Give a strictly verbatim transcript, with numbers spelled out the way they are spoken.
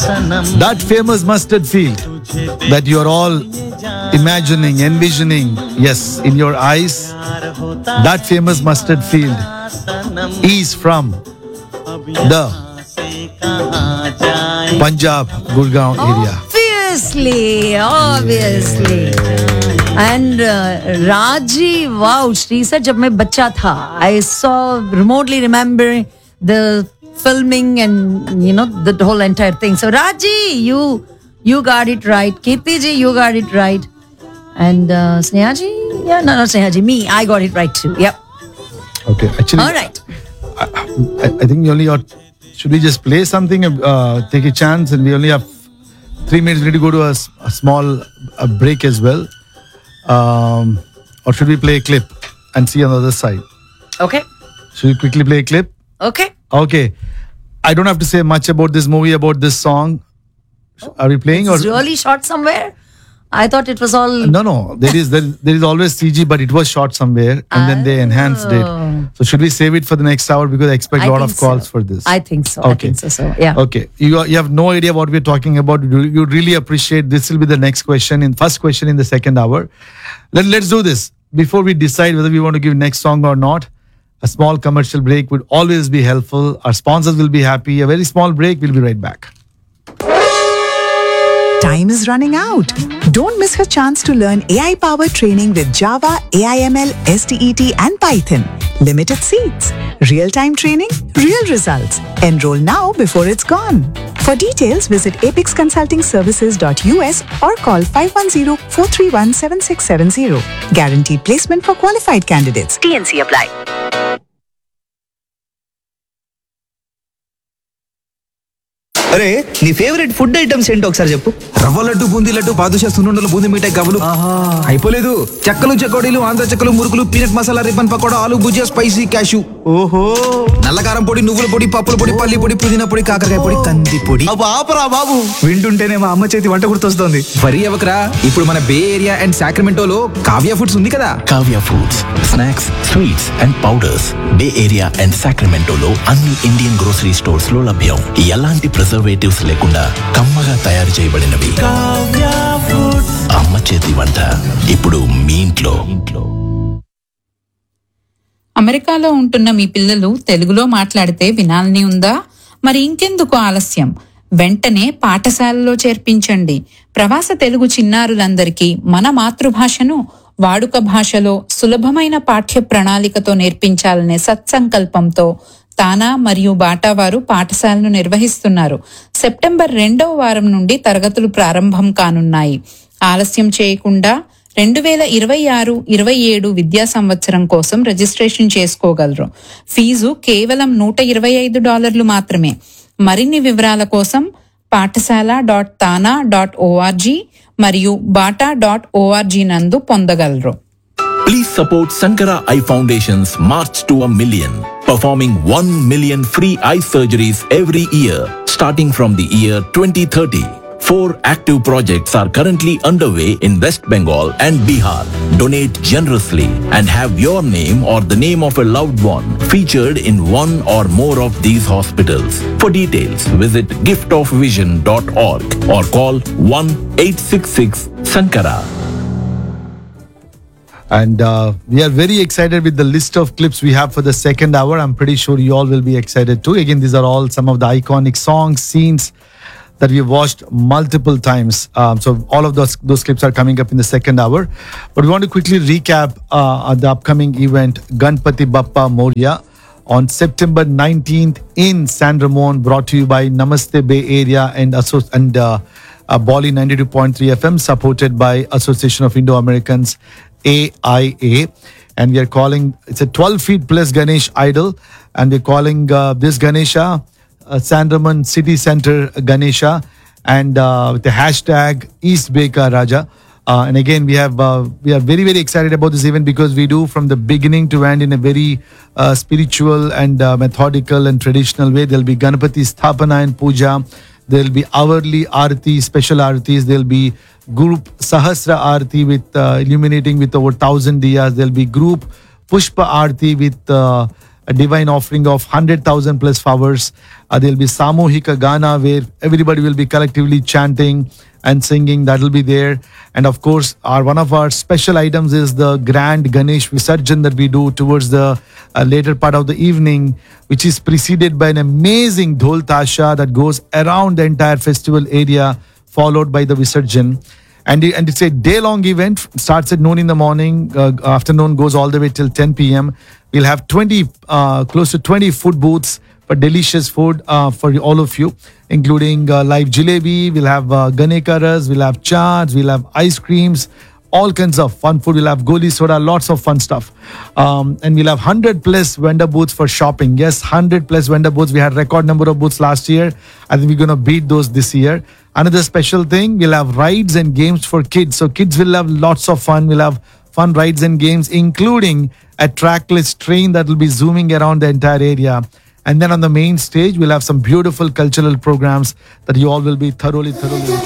That famous mustard field that you are all imagining, envisioning, yes, in your eyes, that famous mustard field is from the Punjab, Gurgaon area. Obviously, obviously. And uh, Raji, wow, Shri sir, जब मैं बच्चा था, I saw, remotely remember the filming and, you know, the whole entire thing. So Raji, you you got it right. Kirti ji, you got it right. And uh, Sneha ji, yeah, no, not Sneha ji, me, I got it right too. Yep. Okay, actually. All right. I, I, I think you only ought, should we just play something, uh, take a chance, and we only have three minutes. We need to go to a, a small a break as well. Um, or should we play a clip and see on the other side? Okay. Should we quickly play a clip? Okay. Okay. I don't have to say much about this movie, about this song. Are we playing? It's or really shot somewhere? I thought it was all... No, no. There is there, there is always C G, but it was shot somewhere and then they enhanced it. So should we save it for the next hour? Because I expect a I lot of think calls so. for this. I think so. Okay. I think so, so. Yeah. Okay. You, are, you have no idea what we're talking about. You, you really appreciate. This will be the next question, in first question in the second hour. Let, let's do this. Before we decide whether we want to give next song or not, a small commercial break would always be helpful. Our sponsors will be happy. A very small break. We'll be right back. Time is running out. Don't miss your chance to learn A I-powered training with Java, A I M L, S T E T and Python. Limited seats. Real-time training, real results. Enroll now before it's gone. For details, visit apex consulting services dot U S or call five one zero, four three one, seven six seven zero. Guaranteed placement for qualified candidates. T N C apply. అరే నీ favourite food items ఏంటో ఒకసారి చెప్పు. రవ్వ లడ్డు, బూందీ లడ్డు, బాదుషా, సున్నుండలు, బూందీ మిఠాయి, గవ్వలు. అయిపోలేదు. చెక్కలు, చెకోడీలు, ఆంధ్ర చెక్కలు, మురుకులు, పీనట్ మసాలా, రిబ్బన్ పకోడా, ఆలు భుజియా, స్పైసీ క్యాషు. ఓహో. నల్లకారం పొడి, నువ్వుల పొడి, పప్పుల పొడి, పల్లి పొడి, పుదీనా పొడి, కాకరకాయ పొడి, కంది పొడి. అబ్బా ఆపరా బాబు, వింటుంటేనే మా అమ్మ చేతి వంట గుర్తొస్తుంది. వరి అవకరా, ఇప్పుడు మన బే ఏరియా అండ్ సాక్రమెంటోలో కావ్య ఫుడ్స్ ఉంది కదా. Kavya foods, snacks, sweets and powders bay area and సాక్రమెంటోలో అన్ని ఇండియన్ గ్రోసరీ స్టోర్స్ లో లభ్యం. ఎలాంటి ప్రిజర్వేటివ్స్ లేకుండా కమ్మగా తయారు చేయబడినవి. అమ్మ చేతి వంట ఇప్పుడు మీ ఇంట్లో. అమెరికాలో ఉంటున్న మీ పిల్లలు తెలుగులో మాట్లాడితే వినాలని ఉందా? మరి ఇంకెందుకు ఆలస్యం? వెంటనే పాఠశాలలో చేర్పించండి. ప్రవాస తెలుగు చిన్నారులందరికీ మన మాతృభాషను వాడుక భాషలో సులభమైన పాఠ్య ప్రణాళికతో నేర్పించాలనే సత్సంకల్పంతో తానా మరియు బాటా వారు పాఠశాలను నిర్వహిస్తున్నారు. సెప్టెంబర్ రెండవ వారం నుండి తరగతులు ప్రారంభం కానున్నాయి. ఆలస్యం చేయకుండా రెండు వేల ఇరవై ఆరు ఇరవై ఏడు విద్యా సంవత్సరం కోసం రిజిస్ట్రేషన్ చేసుకోగలరు. ఫీజు కేవలం నూట ఇరవై ఐదు డాలర్లు మాత్రమే. మరిన్ని వివరాల కోసం పాఠశాల డాట్ తానా డాట్ ఓఆర్జీ మరియు బాటా డాట్ ఓఆర్జీ నందు పొందగలరు. Please support Sankara Eye Foundation's March to a Million, performing one million free eye surgeries every year, starting from the year twenty thirty. Four active projects are currently underway in West Bengal and Bihar. Donate generously and have your name or the name of a loved one featured in one or more of these hospitals. For details, visit gift of vision dot org or call one eight six six Sankara. And uh, we are very excited with the list of clips we have for the second hour. I'm pretty sure you all will be excited too. Again, these are all some of the iconic songs, scenes that we've watched multiple times. Um, so all of those those clips are coming up in the second hour. But we want to quickly recap uh, the upcoming event, Ganpati Bappa Moria, on September nineteenth in San Ramon, brought to you by Namaste Bay Area and Asso- and uh, uh, Bali ninety-two point three F M, supported by Association of Indo-Americans, A I A. And we are calling, it's a twelve feet plus Ganesh idol, and we're calling uh, this Ganesha uh, San Ramon City Center Ganesha, and uh, with the hashtag East Beka Raja. Uh, and again, we have uh, we are very very excited about this event because we do from the beginning to end in a very uh, spiritual and uh, methodical and traditional way. There'll be Ganapati Sthapana and Puja. There'll be hourly Aarti, special Aartis. There'll be group Sahasra Aarti with uh, illuminating with over thousand diyas. There'll be group Pushpa Aarti with uh, a divine offering of one hundred thousand plus flowers. Uh, there'll be Samohika Gana where everybody will be collectively chanting and singing. That will be there. And of course, our one of our special items is the grand Ganesh Visarjan that we do towards the uh, later part of the evening, which is preceded by an amazing Dhol Tasha that goes around the entire festival area, followed by the Visarjan. And, it- and it's a day-long event. Starts at noon in the morning. Uh, afternoon goes all the way till ten p.m. We'll have twenty, uh, close to twenty food booths for delicious food uh, for all of you, including uh, live jalebi. We'll have uh, ganekaras. We'll have chaats. We'll have ice creams. All kinds of fun food. We'll have goli soda. Lots of fun stuff. Um, and we'll have one hundred plus vendor booths for shopping. Yes, one hundred plus vendor booths. We had record number of booths last year. I think we're going to beat those this year. Another special thing, we'll have rides and games for kids. So kids will have lots of fun. We'll have fun rides and games, including a trackless train that will be zooming around the entire area. And then on the main stage, we'll have some beautiful cultural programs that you all will be thoroughly, thoroughly